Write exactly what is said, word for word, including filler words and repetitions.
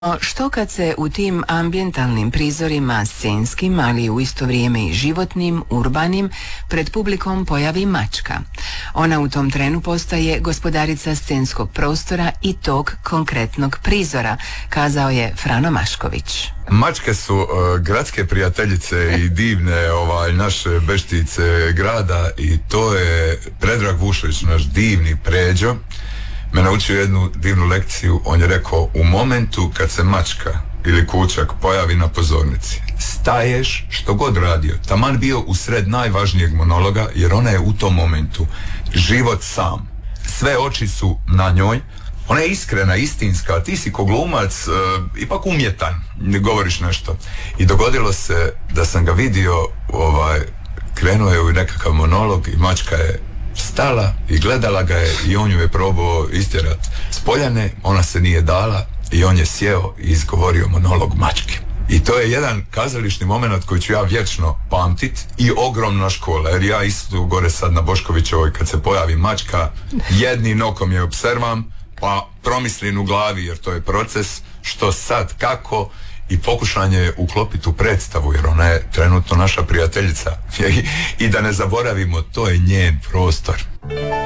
Što kad se u tim ambijentalnim prizorima, scenskim, ali u isto vrijeme i životnim, urbanim, pred publikom pojavi mačka? Ona u tom trenu postaje gospodarica scenskog prostora i tog konkretnog prizora, kazao je Frano Mašković. Mačke su uh, gradske prijateljice i divne ovaj, naše beštice grada, i to je Predrag Vušović, naš divni Pređo, me naučio jednu divnu lekciju. On je rekao: u momentu kad se mačka ili kućak pojavi na pozornici, staješ što god radio, taman bio usred najvažnijeg monologa, jer ona je u tom momentu život sam. Sve oči su na njoj, ona je iskrena, istinska, ti si ko glumac, uh, ipak umjetan, ne govoriš nešto. I dogodilo se da sam ga vidio, ovaj, krenuo je u nekakav monolog i mačka je stala i gledala ga je, i on ju je probao istjerat s poljane, ona se nije dala i on je sjeo i izgovorio monolog mačke. I to je jedan kazališni moment koji ću ja vječno pamtit, i ogromna škola, jer ja isto gore sad na Boškovićevoj kad se pojavi mačka, jednim okom je observam, pa promislim u glavi, jer to je proces, što sad, kako, i pokušanje je uklopiti u predstavu, jer ona je trenutno naša prijateljica. I, i da ne zaboravimo, to je njen prostor.